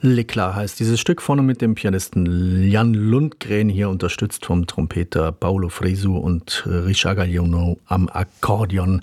L'éclat heißt dieses Stück, vorne mit dem Pianisten Jan Lundgren, hier unterstützt vom Trompeter Paolo Fresu und Richard Gagliano am Akkordeon.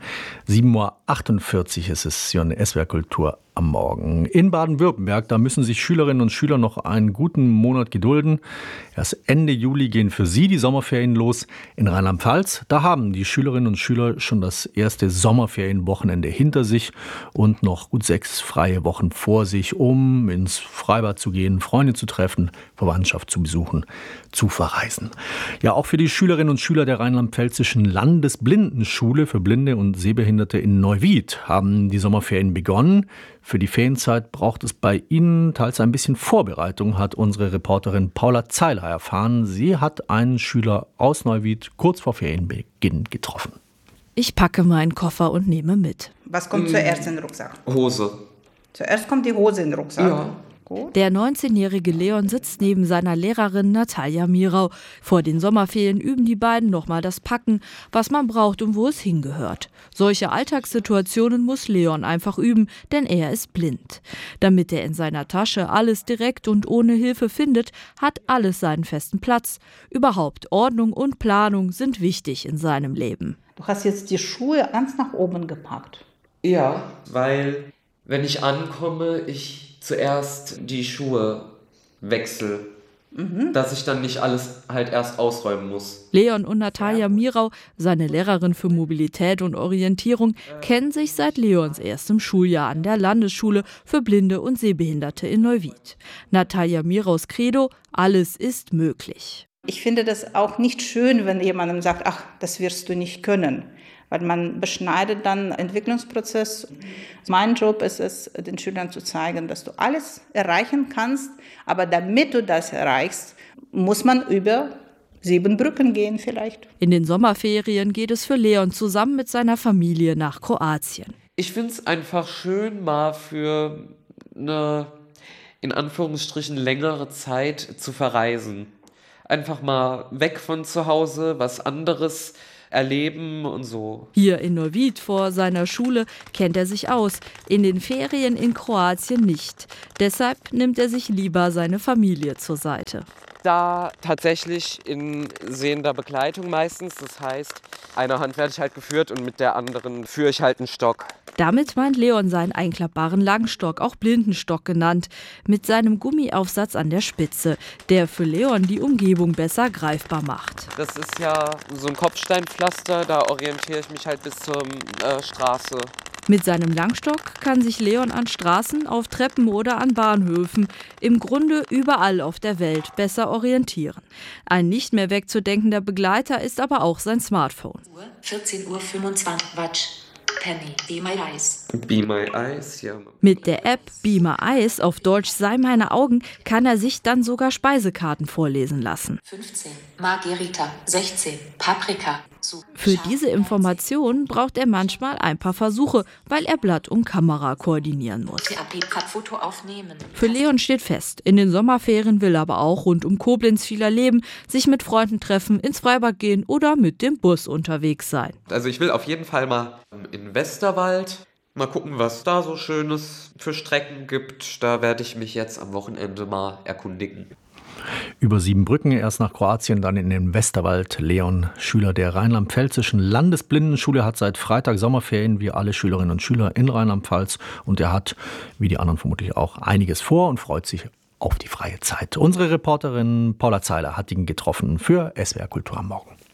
7:48 Uhr ist es hier in SWR Kultur am Morgen. In Baden-Württemberg, da müssen sich Schülerinnen und Schüler noch einen guten Monat gedulden. Erst Ende Juli gehen für sie die Sommerferien los. In Rheinland-Pfalz, da haben die Schülerinnen und Schüler schon das erste Sommerferienwochenende hinter sich und noch gut 6 freie Wochen vor sich, um ins Freibad zu gehen, Freunde zu treffen, Verwandtschaft zu besuchen, zu verreisen. Ja, auch für die Schülerinnen und Schüler der rheinland-pfälzischen Landesblindenschule für Blinde und Sehbehinderte in Neuwied haben die Sommerferien begonnen. Für die Ferienzeit braucht es bei ihnen teils ein bisschen Vorbereitung, hat unsere Reporterin Paula Zeiler erfahren. Sie hat einen Schüler aus Neuwied kurz vor Ferienbeginn getroffen. Ich packe meinen Koffer und nehme mit. Was kommt zuerst in den Rucksack? Hose. Zuerst kommt die Hose in den Rucksack. Ja. Gut. Der 19-jährige Leon sitzt neben seiner Lehrerin Natalia Mirau. Vor den Sommerferien üben die beiden nochmal das Packen, was man braucht und wo es hingehört. Solche Alltagssituationen muss Leon einfach üben, denn er ist blind. Damit er in seiner Tasche alles direkt und ohne Hilfe findet, hat alles seinen festen Platz. Überhaupt Ordnung und Planung sind wichtig in seinem Leben. Du hast jetzt die Schuhe ganz nach oben gepackt. Ja, weil wenn ich ankomme, ich zuerst die Schuhe wechsle, dass ich dann nicht alles halt erst ausräumen muss. Leon und Natalia Mirau, seine Lehrerin für Mobilität und Orientierung, kennen sich seit Leons erstem Schuljahr an der Landesschule für Blinde und Sehbehinderte in Neuwied. Natalia Miraus Credo: Alles ist möglich. Ich finde das auch nicht schön, wenn jemandem sagt, ach, das wirst du nicht können. Weil man beschneidet dann Entwicklungsprozess. Mein Job ist es, den Schülern zu zeigen, dass du alles erreichen kannst. Aber damit du das erreichst, muss man über 7 Brücken gehen vielleicht. In den Sommerferien geht es für Leon zusammen mit seiner Familie nach Kroatien. Ich finde es einfach schön, mal für eine, in Anführungsstrichen, längere Zeit zu verreisen. Einfach mal weg von zu Hause, was anderes erleben und so. Hier in Neuwied vor seiner Schule kennt er sich aus, in den Ferien in Kroatien nicht. Deshalb nimmt er sich lieber seine Familie zur Seite. Da tatsächlich in sehender Begleitung meistens, das heißt, eine Hand werde ich halt geführt und mit der anderen führe ich halt einen Stock. Damit meint Leon seinen einklappbaren Langstock, auch Blindenstock genannt, mit seinem Gummiaufsatz an der Spitze, der für Leon die Umgebung besser greifbar macht. Das ist ja so ein Kopfsteinpflaster, da orientiere ich mich halt bis zur Straße. Mit seinem Langstock kann sich Leon an Straßen, auf Treppen oder an Bahnhöfen, im Grunde überall auf der Welt, besser orientieren. Ein nicht mehr wegzudenkender Begleiter ist aber auch sein Smartphone. 14:25 Uhr, Watch. Penny, Be My Eyes. Be My Eyes, ja. Mit der App Be My Eyes, auf Deutsch Sei meine Augen, kann er sich dann sogar Speisekarten vorlesen lassen. 15, Margherita. 16, Paprika. Für diese Informationen braucht er manchmal ein paar Versuche, weil er Blatt und Kamera koordinieren muss. Foto aufnehmen. Für Leon steht fest, in den Sommerferien will er aber auch rund um Koblenz viel erleben, sich mit Freunden treffen, ins Freibad gehen oder mit dem Bus unterwegs sein. Also ich will auf jeden Fall mal in Westerwald mal gucken, was da so Schönes für Strecken gibt. Da werde ich mich jetzt am Wochenende mal erkundigen. Über 7 Brücken, erst nach Kroatien, dann in den Westerwald. Leon, Schüler der rheinland-pfälzischen Landesblindenschule, hat seit Freitag Sommerferien wie alle Schülerinnen und Schüler in Rheinland-Pfalz. Und er hat, wie die anderen vermutlich auch, einiges vor und freut sich auf die freie Zeit. Unsere Reporterin Paula Zeiler hat ihn getroffen für SWR Kultur am Morgen.